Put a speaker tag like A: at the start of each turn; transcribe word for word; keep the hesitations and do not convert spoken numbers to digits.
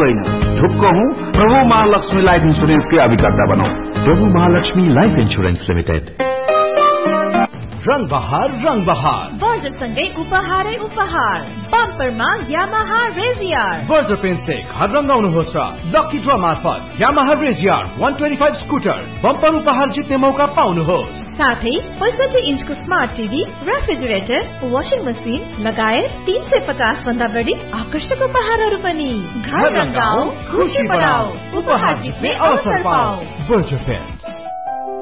A: होइन ढुक्क हूँ प्रभु महालक्ष्मी लाइफ इंश्योरेंस के अभिकर्ता बनौ।
B: प्रभु महालक्ष्मी लाइफ इंश्योरेंस लिमिटेड।
C: रंग बहार रंग बहार
D: बर्जर सँगै उपहारै उपहार बम्परमा यामाहा रेजियर।
C: बर्जर पेन्ट्सले घर रंगाउनुहोस् र लकी ड्र मार्फत यामाहा रेजियर एक सय पच्चीस स्कुटर बम्पर उपहार जित्ने मौका पाउनुहोस्।
D: साथै पैंसठी इन्चको smart TV, refrigerator, washing machine लगायत तीन सय पचास भन्दा बढी आकर्षक उपहारहरू पनि। घर रंगाऊ, खुशी बढाऊ, उपहार जित्ने अवसर पाऊ।
C: Berger paints